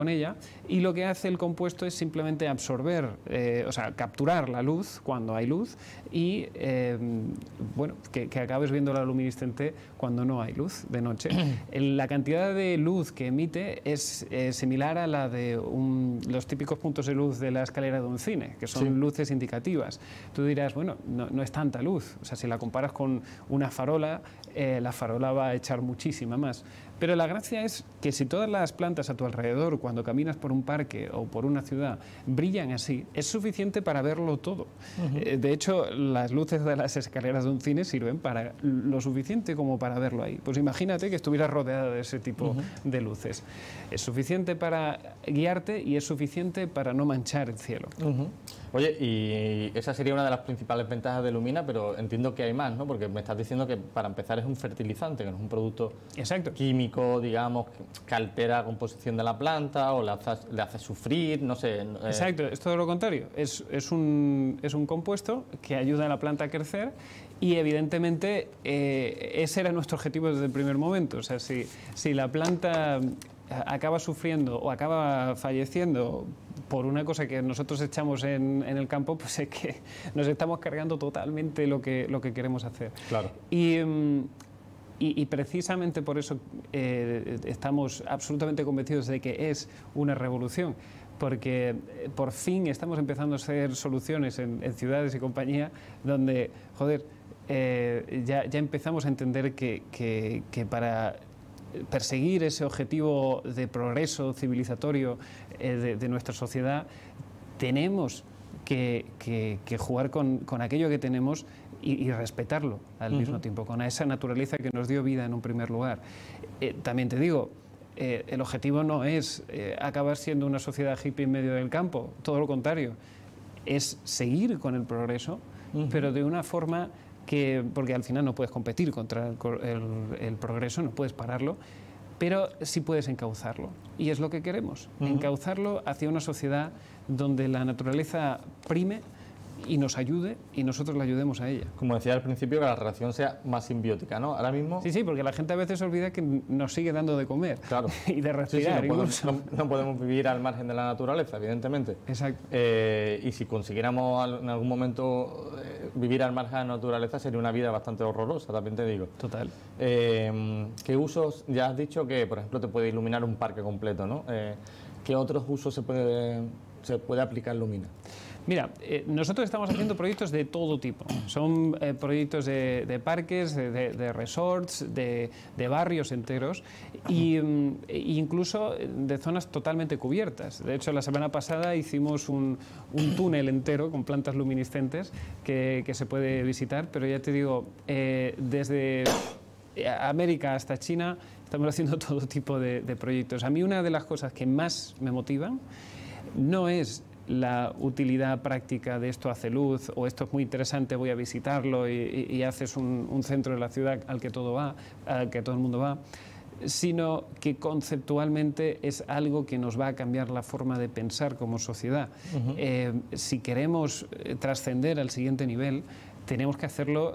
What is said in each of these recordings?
con ella, y lo que hace el compuesto es simplemente absorber, o sea, capturar la luz cuando hay luz y bueno, que acabes viendo la luminiscente cuando no hay luz de noche. La cantidad de luz que emite es similar a la de los típicos puntos de luz de la escalera de un cine, que son luces indicativas. Tú dirás, bueno, no es tanta luz, o sea, si la comparas con una farola, la farola va a echar muchísima más. Pero la gracia es que si todas las plantas a tu alrededor, cuando caminas por un parque o por una ciudad, brillan así, es suficiente para verlo todo. De hecho, las luces de las escaleras de un cine sirven para lo suficiente como para verlo ahí. Pues imagínate que estuvieras rodeada de ese tipo de luces. Es suficiente para guiarte y es suficiente para no manchar el cielo. Oye, y esa sería una de las principales ventajas de Lumina, pero entiendo que hay más, ¿no? Porque me estás diciendo que para empezar es un fertilizante, que no es un producto químico, digamos, que altera la composición de la planta o le hace sufrir, no sé. Exacto, es todo lo contrario. Es un compuesto que ayuda a la planta a crecer y evidentemente ese era nuestro objetivo desde el primer momento. O sea, si la planta acaba sufriendo o acaba falleciendo por una cosa que nosotros echamos en el campo, pues es que nos estamos cargando totalmente lo que queremos hacer. Claro. Y precisamente por eso estamos absolutamente convencidos de que es una revolución, porque por fin estamos empezando a hacer soluciones en ciudades y compañía donde, joder, ya empezamos a entender que para perseguir ese objetivo de progreso civilizatorio de nuestra sociedad, tenemos que jugar con aquello que tenemos y respetarlo al mismo tiempo, con esa naturaleza que nos dio vida en un primer lugar. También te digo, el objetivo no es acabar siendo una sociedad hippie en medio del campo, todo lo contrario, es seguir con el progreso, pero de una forma porque al final no puedes competir contra el progreso, no puedes pararlo, pero sí puedes encauzarlo. Y es lo que queremos, encauzarlo hacia una sociedad donde la naturaleza prime y nos ayude y nosotros la ayudemos a ella. Como decía al principio, que la relación sea más simbiótica, ¿no? Ahora mismo... Sí, porque la gente a veces olvida que nos sigue dando de comer y de respirar. No podemos vivir al margen de la naturaleza, evidentemente. Exacto. Y si consiguiéramos en algún momento vivir al margen de la naturaleza, sería una vida bastante horrorosa, también te digo. Total. ¿Qué usos? Ya has dicho que, por ejemplo, te puede iluminar un parque completo, ¿no? ¿Qué otros usos se puede aplicar Lumina? Mira, nosotros estamos haciendo proyectos de todo tipo. Son proyectos de parques, de resorts, de barrios enteros e incluso de zonas totalmente cubiertas. De hecho, la semana pasada hicimos un túnel entero con plantas luminiscentes que se puede visitar, pero ya te digo, desde América hasta China estamos haciendo todo tipo de proyectos. A mí una de las cosas que más me motivan no es la utilidad práctica de esto hace luz o esto es muy interesante, voy a visitarlo y haces un centro de la ciudad al que todo el mundo va, sino que conceptualmente es algo que nos va a cambiar la forma de pensar como sociedad. Si queremos trascender al siguiente nivel, tenemos que hacerlo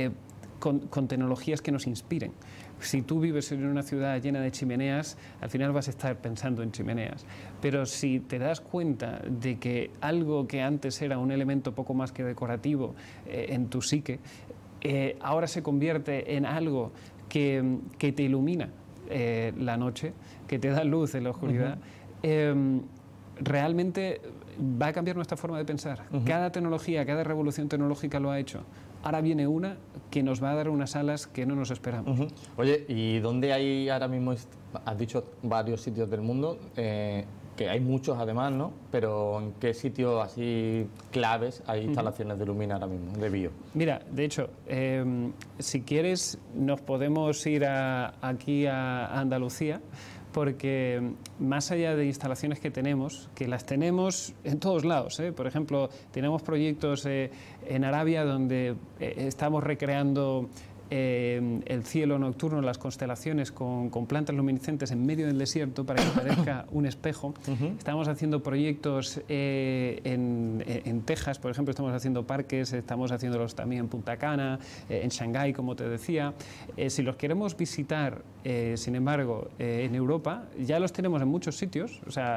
con tecnologías que nos inspiren. Si tú vives en una ciudad llena de chimeneas, al final vas a estar pensando en chimeneas. Pero si te das cuenta de que algo que antes era un elemento poco más que decorativo en tu psique, ahora se convierte en algo que te ilumina la noche, que te da luz en la oscuridad, realmente va a cambiar nuestra forma de pensar. Cada tecnología, cada revolución tecnológica lo ha hecho. Ahora viene una que nos va a dar unas alas que no nos esperamos. Oye, ¿y dónde hay ahora mismo? Has dicho varios sitios del mundo, que hay muchos además, ¿no? Pero ¿en qué sitios así claves hay instalaciones de Lumina ahora mismo, de bio? Mira, de hecho, si quieres nos podemos ir aquí a Andalucía, porque más allá de instalaciones que las tenemos en todos lados, por ejemplo, tenemos proyectos en Arabia donde estamos recreando el cielo nocturno, las constelaciones con plantas luminiscentes en medio del desierto para que parezca un espejo. Estamos haciendo proyectos en Texas, por ejemplo, estamos haciendo parques, estamos haciéndolos también en Punta Cana, en Shanghái, como te decía. Si los queremos visitar, sin embargo, en Europa, ya los tenemos en muchos sitios. O sea,